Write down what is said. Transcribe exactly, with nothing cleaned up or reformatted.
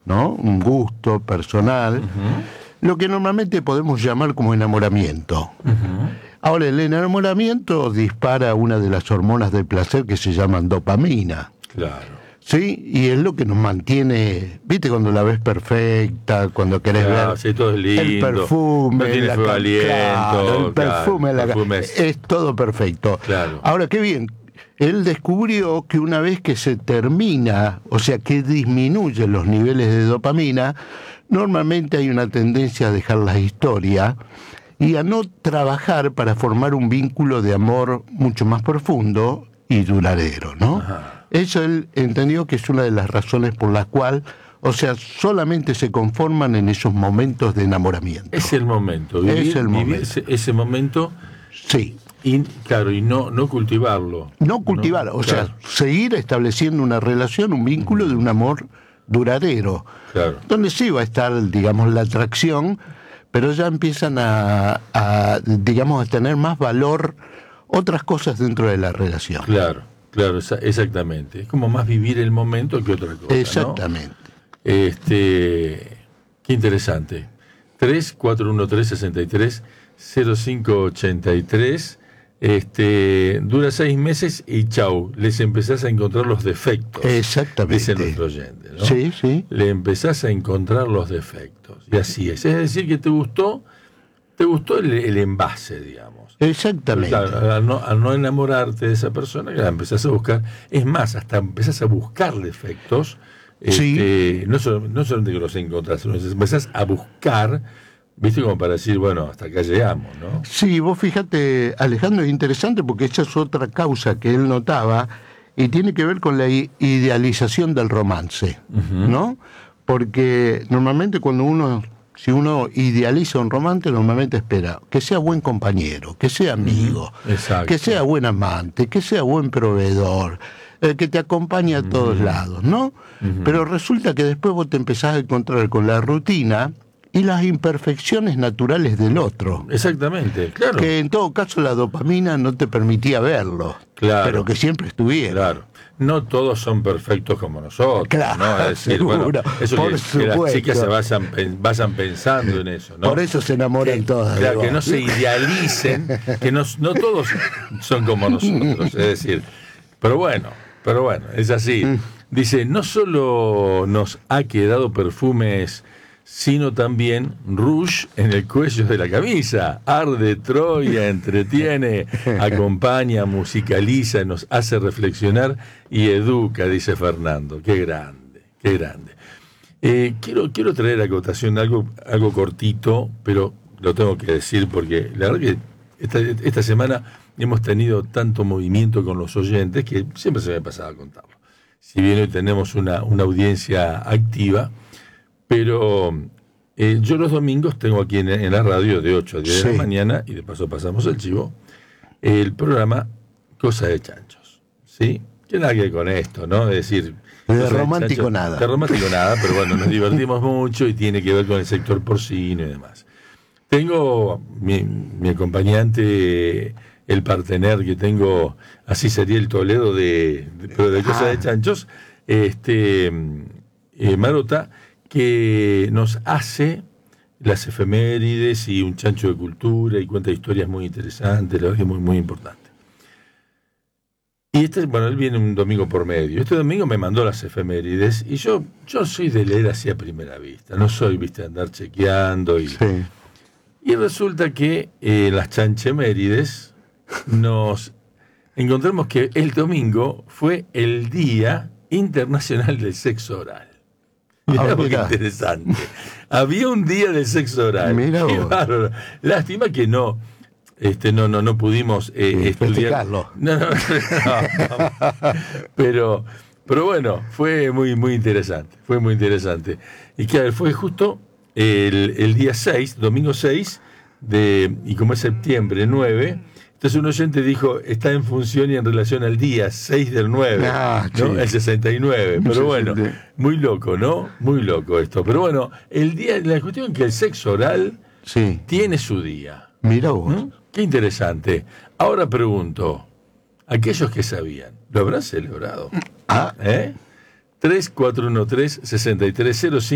¿no? Un gusto personal, uh-huh. lo que normalmente podemos llamar como enamoramiento. Uh-huh. Ahora, el enamoramiento dispara una de las hormonas del placer que se llaman dopamina. Claro. Sí, y es lo que nos mantiene, viste, cuando la ves perfecta, cuando querés claro, ver sí, todo es lindo, el perfume, no tiene la feo aliento, claro, el perfume, claro, la, perfume es... es todo perfecto. Claro. Ahora, qué bien, él descubrió que una vez que se termina, o sea, que disminuyen los niveles de dopamina, normalmente hay una tendencia a dejar la historia y a no trabajar para formar un vínculo de amor mucho más profundo y duradero, ¿no? Ajá. Eso él entendió que es una de las razones por las cuales, o sea, solamente se conforman en esos momentos de enamoramiento. Es el momento, vivir, es el vivir momento. Ese, ese momento. Sí. Y claro, y no, no cultivarlo. No cultivarlo, no, o claro. sea, seguir estableciendo una relación, un vínculo uh-huh. de un amor duradero. Claro. Donde sí va a estar, digamos, la atracción, pero ya empiezan a, a digamos, a tener más valor otras cosas dentro de la relación. Claro. Claro, exactamente. Es como más vivir el momento que otra cosa. Exactamente. ¿No? Este, qué interesante. tres cuatro uno tres seis tres cero cinco ocho tres. Este, dura seis meses y chau, les empezás a encontrar los defectos. Exactamente. Dice nuestro oyente, ¿no? Sí, sí. Le empezás a encontrar los defectos. Y así es. Es decir, que te gustó, te gustó el, el envase, digamos. Exactamente. Claro, al, no, al no enamorarte de esa persona, que la empezás a buscar, es más, hasta empezás a buscar defectos, sí. este, no, solo, no solamente que los encontrás, sino que empezás a buscar, viste, como para decir, bueno, hasta acá llegamos, ¿no? Sí, vos fíjate, Alejandro, es interesante porque esa es otra causa que él notaba y tiene que ver con la idealización del romance, uh-huh. ¿no? Porque normalmente cuando uno... Si uno idealiza un romance, normalmente espera que sea buen compañero, que sea amigo, Exacto. que sea buen amante, que sea buen proveedor, eh, que te acompañe a todos uh-huh. lados, ¿no? Uh-huh. Pero resulta que después vos te empezás a encontrar con la rutina y las imperfecciones naturales del otro. Exactamente, claro. Que en todo caso la dopamina no te permitía verlo, claro. pero que siempre estuviera. Claro. No todos son perfectos como nosotros, claro, ¿no? Es decir, seguro, bueno, eso por que, que las chicas se vayan, vayan pensando en eso, ¿no? Por eso se enamoran que, todas. Claro, que no se idealicen, que no, no todos son como nosotros, es decir, pero bueno, pero bueno, es así. Dice, no solo nos ha quedado perfumes, sino también rouge en el cuello de la camisa. Arde Troya, entretiene, acompaña, musicaliza, nos hace reflexionar y educa, dice Fernando. Qué grande, qué grande. Eh, quiero, quiero traer a cotación algo, algo cortito, pero lo tengo que decir porque la verdad que esta, esta semana hemos tenido tanto movimiento con los oyentes que siempre se me pasaba a contarlo. Si bien hoy tenemos una, una audiencia activa, pero eh, yo los domingos tengo aquí en, en la radio de ocho a diez sí. de la mañana, y de paso pasamos el chivo, el programa Cosa de Chanchos, ¿sí? Que nada que ver con esto, ¿no? Es decir... De romántico chanchos, nada. De romántico nada, pero bueno, nos divertimos mucho y tiene que ver con el sector porcino y demás. Tengo mi, mi acompañante, el partener que tengo, así sería el Toledo de, de, pero de Cosa ah. de Chanchos, este eh, Marota, que nos hace las efemérides y un chancho de cultura y cuenta historias muy interesantes, la verdad que es muy, muy importante. Y este, bueno, él viene un domingo por medio. Este domingo me mandó las efemérides y yo, yo soy de leer así a primera vista, no soy, viste, de andar chequeando. Y, sí. y resulta que eh, las chanchemérides nos encontramos que el domingo fue el Día Internacional del Sexo Oral. Mirá, oh, qué interesante. Había un día del sexo oral. Mirá qué bárbaro. Lástima que no, este, no, no, no pudimos eh, sí, estudiar. No, no, no, no. Pero, pero bueno, fue muy, muy interesante. Fue muy interesante. Y que fue justo el, el día seis, domingo seis, de, y como es septiembre nueve. Entonces un oyente dijo, está en función y en relación al día seis del nueve, ah, ¿no? Sí. El sesenta y nueve. Pero bueno, muy loco, ¿no? Muy loco esto. Pero bueno, el día, la cuestión es que el sexo oral sí. tiene su día. Mira vos. ¿Mm? Qué interesante. Ahora pregunto, aquellos que sabían, ¿lo habrán celebrado? Ah. ¿Eh? tres cuatro uno tres seis tres cero cinco